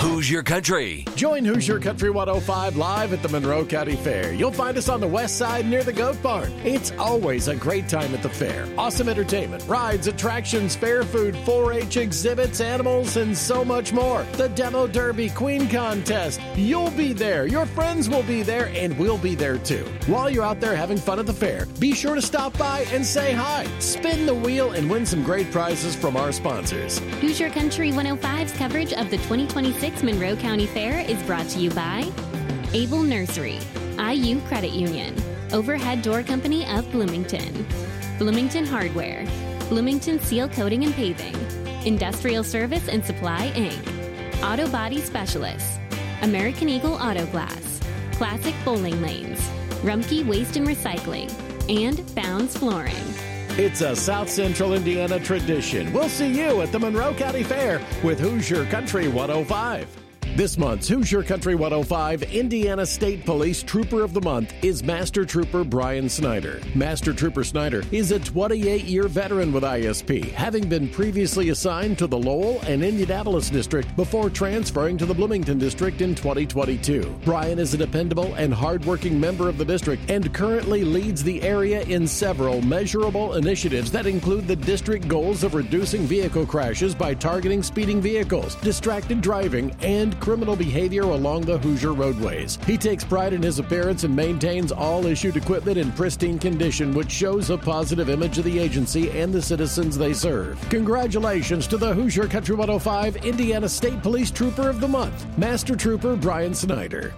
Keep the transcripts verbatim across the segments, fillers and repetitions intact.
Hoosier Country. Join Hoosier Country one oh five live at the Monroe County Fair. You'll find us on the west side near the Goat Barn. It's always a great time at the fair. Awesome entertainment, rides, attractions, fair food, four H exhibits, animals, and so much more. The Demo Derby Queen Contest. You'll be there. Your friends will be there, and we'll be there too. While you're out there having fun at the fair, be sure to stop by and say hi. Spin the wheel and win some great prizes from our sponsors. Hoosier Country one oh five's coverage of the twenty twenty-six Monroe County Fair is brought to you by Able Nursery, I U Credit Union, Overhead Door Company of Bloomington, Bloomington Hardware, Bloomington Seal Coating and Paving, Industrial Service and Supply, Incorporated, Auto Body Specialists, American Eagle Auto Glass, Classic Bowling Lanes, Rumpke Waste and Recycling, and Bounds Flooring. It's a South Central Indiana tradition. We'll see you at the Monroe County Fair with Hoosier Country one oh five. This month's Hoosier Country one oh five Indiana State Police Trooper of the Month is Master Trooper Brian Snyder. Master Trooper Snyder is a twenty-eight-year veteran with I S P, having been previously assigned to the Lowell and Indianapolis District before transferring to the Bloomington District in twenty twenty-two. Brian is a dependable and hardworking member of the district and currently leads the area in several measurable initiatives that include the district goals of reducing vehicle crashes by targeting speeding vehicles, distracted driving, and criminal behavior along the Hoosier roadways. He takes pride in his appearance and maintains all issued equipment in pristine condition, which shows a positive image of the agency and the citizens they serve. Congratulations to the Hoosier Country one oh five Indiana State Police Trooper of the Month, Master Trooper Brian Snyder.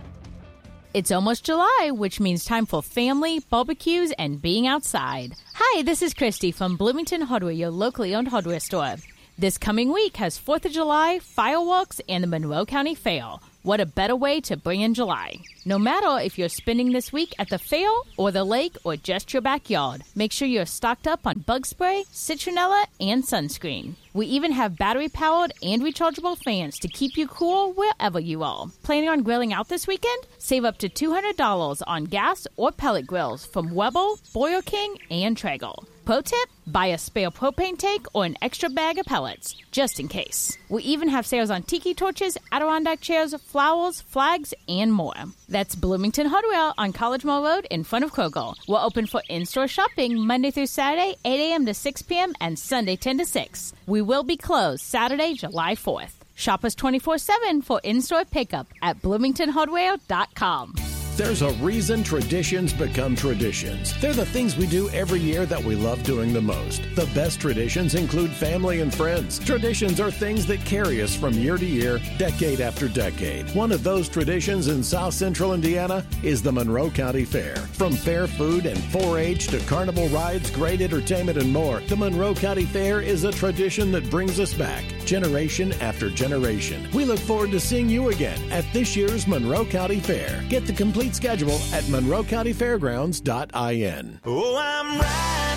It's almost July, which means time for family, barbecues, and being outside. Hi, this is Christy from Bloomington Hardware, your locally owned hardware store. This coming week has fourth of July, fireworks, and the Monroe County Fair. What a better way to bring in July. No matter if you're spending this week at the fair or the lake or just your backyard, make sure you're stocked up on bug spray, citronella, and sunscreen. We even have battery-powered and rechargeable fans to keep you cool wherever you are. Planning on grilling out this weekend? Save up to two hundred dollars on gas or pellet grills from Weber, Boyer King, and Traeger. Pro tip, buy a spare propane tank or an extra bag of pellets, just in case. We even have sales on tiki torches, Adirondack chairs, flowers, flags, and more. That's Bloomington Hardware on College Mall Road in front of Kroger. We're open for in-store shopping Monday through Saturday, eight a.m. to six p.m. and Sunday ten to six. We will be closed Saturday, July fourth. Shop us twenty-four seven for in-store pickup at bloomington hardware dot com. There's a reason traditions become traditions. They're the things we do every year that we love doing the most. The best traditions include family and friends. Traditions are things that carry us from year to year, decade after decade. One of those traditions in South Central Indiana is the Monroe County Fair. From fair food and four H to carnival rides, great entertainment, and more, the Monroe County Fair is a tradition that brings us back, generation after generation. We look forward to seeing you again at this year's Monroe County Fair. Get the complete schedule at monroe county fairgrounds dot in. Oh, I'm right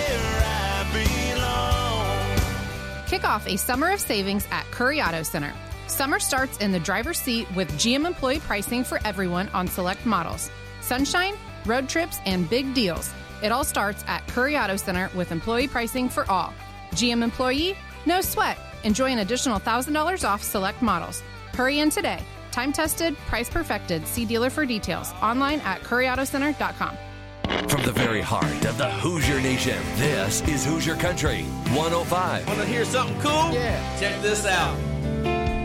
where I belong. Kick off a summer of savings at Curry Auto Center. Summer starts in the driver's seat with G M employee pricing for everyone on select models. Sunshine, road trips, and big deals. It all starts at Curry Auto Center with employee pricing for all. G M employee, no sweat. Enjoy an additional one thousand dollars off select models. Hurry in today. Time tested, price perfected. See dealer for details. Online at curry auto center dot com. From the very heart of the Hoosier Nation, this is Hoosier Country one oh five. Want to hear something cool? Yeah. Check this out.